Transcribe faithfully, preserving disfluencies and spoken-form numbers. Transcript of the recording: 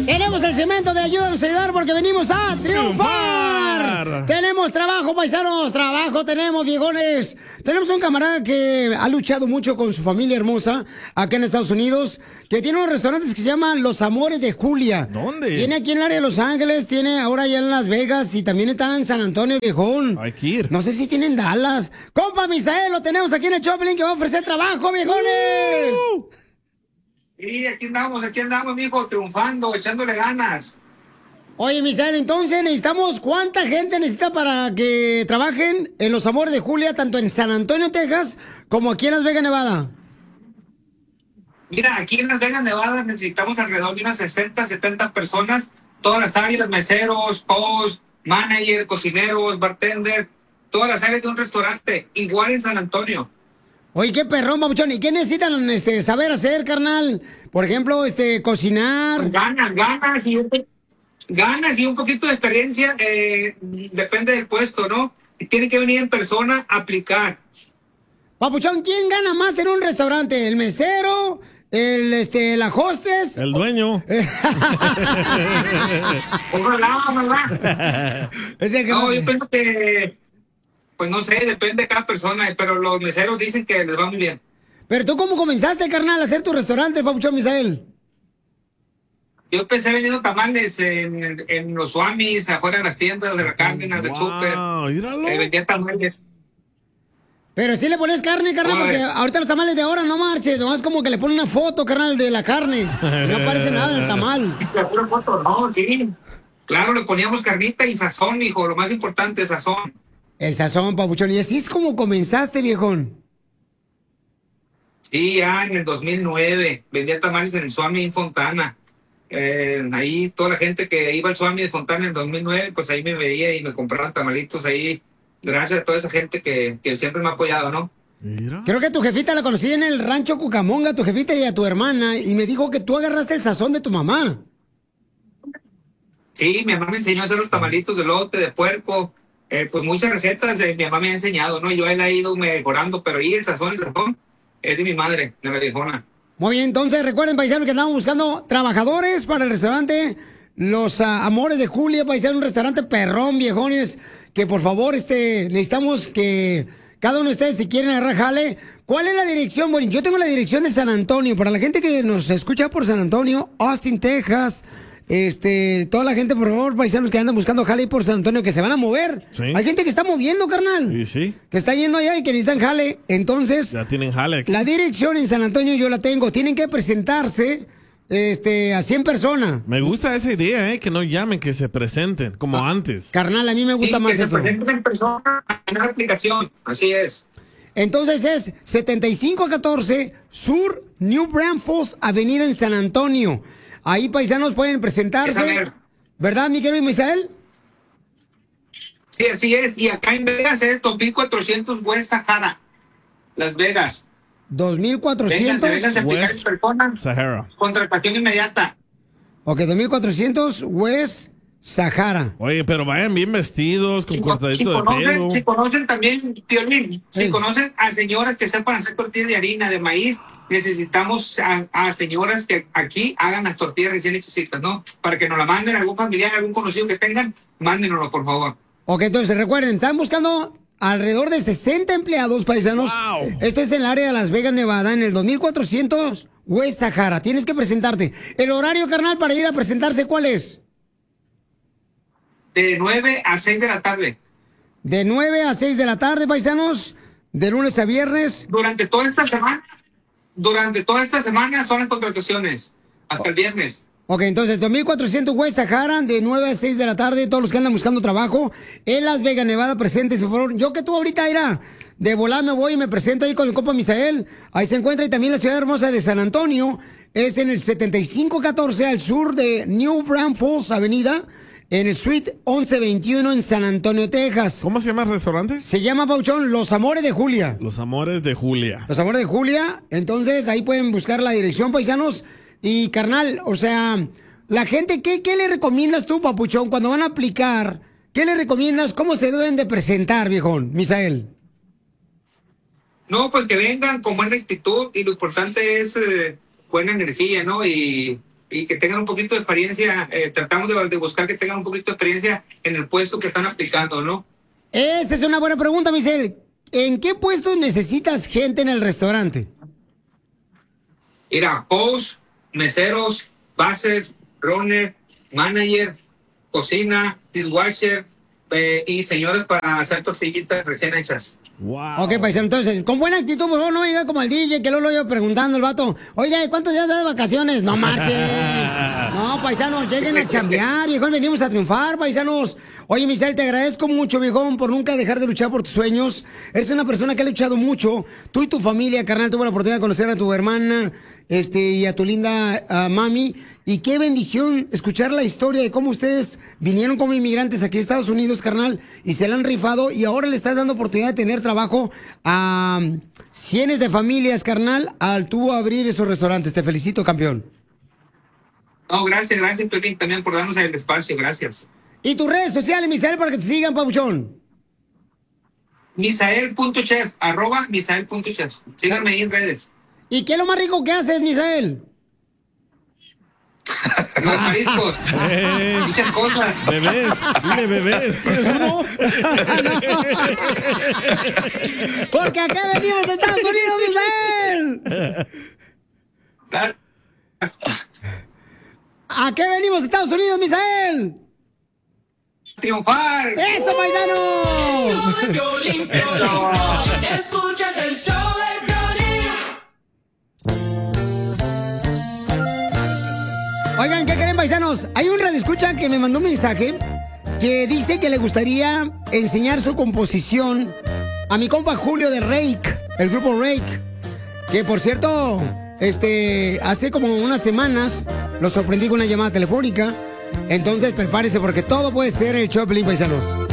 Tenemos el cemento de ayúdanos a ayudar porque venimos a triunfar. triunfar. Tenemos trabajo, paisanos, trabajo tenemos, viejones. Tenemos un camarada que ha luchado mucho con su familia hermosa acá en Estados Unidos, que tiene unos restaurantes que se llaman Los Amores de Julia. ¿Dónde? Tiene aquí en el área de Los Ángeles, tiene ahora allá en Las Vegas y también está en San Antonio, viejón. Hay que ir. No sé si tienen Dallas. Compa Misael, lo tenemos aquí en el Choplin que va a ofrecer trabajo, viejones. Uh. Sí, aquí andamos, aquí andamos, mijo, triunfando, echándole ganas. Oye, Misael, entonces necesitamos, ¿cuánta gente necesita para que trabajen en Los Amores de Julia, tanto en San Antonio, Texas, como aquí en Las Vegas, Nevada? Mira, aquí en Las Vegas, Nevada, necesitamos alrededor de unas sesenta, setenta personas, todas las áreas, meseros, host, manager, cocineros, bartender, todas las áreas de un restaurante, igual en San Antonio. Oye, qué perrón, babuchón. ¿Y qué necesitan este, saber hacer, carnal? Por ejemplo, este, cocinar. Ganas, ganas y un, ganas y un poquito de experiencia, eh, depende del puesto, ¿no? Y tienen que venir en persona a aplicar. Papuchón, ¿quién gana más en un restaurante? ¿El mesero? ¿El, este, la hostess? El dueño. Ojalá, ojalá. Es el que no, más... yo pienso que, pues no sé, depende de cada persona, pero los meseros dicen que les va muy bien. Pero tú, ¿cómo comenzaste, carnal, a hacer tu restaurante, Papuchón Misael? Yo empecé vendiendo tamales en, en los Suamis, afuera de las tiendas de la Cárdenas, del súper. Eh, vendía tamales. Pero sí le pones carne, carnal, Ay. porque ahorita los tamales de ahora no marches, nomás como que le ponen una foto, carnal, de la carne. Y no aparece nada en el tamal. La pura foto, no, sí. Claro, le poníamos carnita y sazón, hijo, lo más importante, sazón. El sazón, Papuchón. Y así es como comenzaste, viejón. Sí, ya en el dos mil nueve vendía tamales en el Suami en Fontana. Eh, ahí toda la gente que iba al Suami de Fontana en el dos mil nueve, pues ahí me veía y me compraban tamalitos ahí. Gracias a toda esa gente que, que siempre me ha apoyado, ¿no? Mira. Creo que tu jefita la conocí en el rancho Cucamonga, tu jefita y a tu hermana, y me dijo que tú agarraste el sazón de tu mamá. Sí, mi mamá me enseñó a hacer los tamalitos de lote, de puerco, eh, pues muchas recetas eh, mi mamá me ha enseñado, ¿no? Yo él ha ido mejorando, pero ahí el sazón, el sazón es de mi madre, de la viejona. Muy bien, entonces recuerden, paisanos, que estamos buscando trabajadores para el restaurante Los uh, Amores de Julia, paisanos, un restaurante perrón, viejones, que por favor, este, necesitamos que cada uno de ustedes, si quieren agarrar jale, ¿cuál es la dirección? Bueno, yo tengo la dirección de San Antonio, para la gente que nos escucha por San Antonio, Austin, Texas, este, toda la gente, por favor, paisanos que andan buscando jale por San Antonio, que se van a mover. Sí. Hay gente que está moviendo, carnal. Sí, sí. Que está yendo allá y que necesitan jale, entonces... Ya tienen jale aquí. La dirección en San Antonio yo la tengo. Tienen que presentarse este, a cien personas. Me gusta esa idea, ¿eh? Que no llamen, que se presenten, como Ah, antes. Carnal, a mí me gusta Sí, más que se eso. presenten en persona en la aplicación, así es. Entonces es setenta y cinco catorce Sur New Braunfels Avenida en San Antonio. Ahí, paisanos, pueden presentarse. ¿Verdad, mi querido Misael? Sí, así es. Y acá en Vegas es dos mil cuatrocientos West Sahara, Las Vegas. dos mil cuatrocientos. Vénganse, vénganse a aplicar en West persona. Sahara. Contratación inmediata. Ok, dos mil cuatrocientos West Sahara. Oye, pero vayan bien vestidos, con Si, cortadito si de conocen, pelo. si conocen también, Piolín, si Sí. conocen a señoras que sepan hacer tortillas de harina, de maíz, necesitamos a, a señoras que aquí hagan las tortillas recién hechecitas, ¿no? Para que nos la manden algún familiar, algún conocido que tengan, mándenoslo, por favor. Ok, entonces recuerden, están buscando alrededor de sesenta empleados, paisanos. Wow. Esto es en el área de Las Vegas, Nevada, en el dos mil cuatrocientos West Sahara. Tienes que presentarte. El horario, carnal, para ir a presentarse, ¿cuál es? De nueve a seis de la tarde. De nueve a seis de la tarde, paisanos, de lunes a viernes. Durante toda esta semana, durante toda esta semana son las contrataciones, hasta el viernes. Ok, entonces, dos mil cuatrocientos West Sahara, de nueve a seis de la tarde, todos los que andan buscando trabajo en Las Vegas, Nevada, preséntese, por favor. Yo que tú ahorita, Ira, de volar me voy y me presento ahí con el compa Misael. Ahí se encuentra, y también la ciudad hermosa de San Antonio, es en el setenta y cinco catorce al sur de New Braunfels Avenida, en el Suite once veintiuno en San Antonio, Texas. ¿Cómo se llama el restaurante? Se llama, Pauchón, Los Amores de Julia. Los Amores de Julia. Los Amores de Julia. Entonces, ahí pueden buscar la dirección, paisanos. Y, carnal, o sea, la gente, ¿qué, qué le recomiendas tú, papuchón, cuando van a aplicar? ¿Qué le recomiendas? ¿Cómo se deben de presentar, viejón, Misael? No, pues que vengan con buena actitud y lo importante es eh, buena energía, ¿no? Y, y que tengan un poquito de experiencia, eh, tratamos de, de buscar que tengan un poquito de experiencia en el puesto que están aplicando, ¿no? Esa es una buena pregunta, Michelle. ¿En qué puestos necesitas gente en el restaurante? Mira, host, meseros, base, runner, manager, cocina, dishwasher eh, y señores para hacer tortillitas recién hechas. Wow. Ok, paisano, entonces, con buena actitud, por favor, no venga como el D J, que luego lo iba preguntando el vato. Oiga, ¿cuántos días da de vacaciones? No marchen. No, paisanos, lleguen a chambear, viejón, venimos a triunfar, paisanos. Oye, Misael, te agradezco mucho, viejón, por nunca dejar de luchar por tus sueños. Eres una persona que ha luchado mucho. Tú y tu familia, carnal, tuve la oportunidad de conocer a tu hermana, este, y a tu linda uh, mami. Y qué bendición escuchar la historia de cómo ustedes vinieron como inmigrantes aquí a Estados Unidos, carnal, y se la han rifado y ahora le estás dando oportunidad de tener trabajo a cientos de familias, carnal, al tú abrir esos restaurantes. Te felicito, campeón. No, gracias, gracias, Piolín, también por darnos el espacio, gracias. ¿Y tus redes sociales, Misael, para que te sigan, papuchón? Misael.chef, arroba Misael.chef. Síganme ahí en redes. ¿Y qué es lo más rico que haces, Misael? Los mariscos. Hey. Muchas cosas. Bebés, dile bebés. ¿Quieres uno? Porque acá venimos de Estados Unidos, Misael. ¿A qué venimos de Estados Unidos, Misael? ¡Triunfar! ¡Eso, paisano! El show de Piolín, Piolín. Escuchas el show de Piolín. Oigan, ¿qué creen, paisanos? Hay un radioescucha que me mandó un mensaje que dice que le gustaría enseñar su composición a mi compa Julio de Rake, el grupo Rake, que por cierto, este, hace como unas semanas lo sorprendí con una llamada telefónica. Entonces prepárese porque todo puede ser el show de Piolín, paisanos.